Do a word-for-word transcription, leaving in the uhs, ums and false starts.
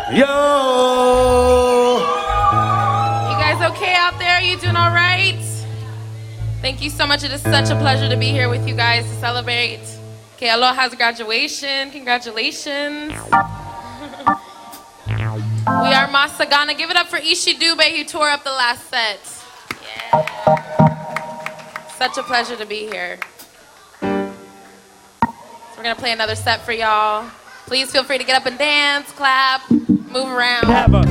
Yo! You guys okay out there? You doing all right? Thank you so much. It is such a pleasure to be here with you guys to celebrate. Okay, Aloha's graduation. Congratulations. We are Masagana. Give it up for Ishi Dube, who tore up the last set. Yeah. Such a pleasure to be here. So we're going to play another set for y'all. Please feel free to get up and dance, clap, move around.